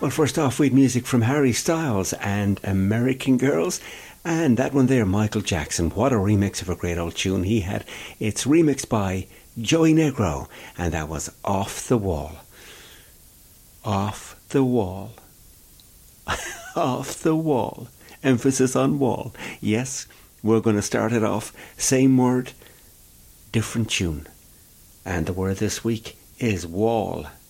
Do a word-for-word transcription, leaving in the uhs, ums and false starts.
Well, first off, we had music from Harry Styles and American Girls. And that one there, Michael Jackson. What a remix of a great old tune he had. It's remixed by Joey Negro. And that was Off the Wall. Off the Wall. Off the Wall. Emphasis on wall. Yes, we're going to start it off. Same word, different tune. And the word this week is wall.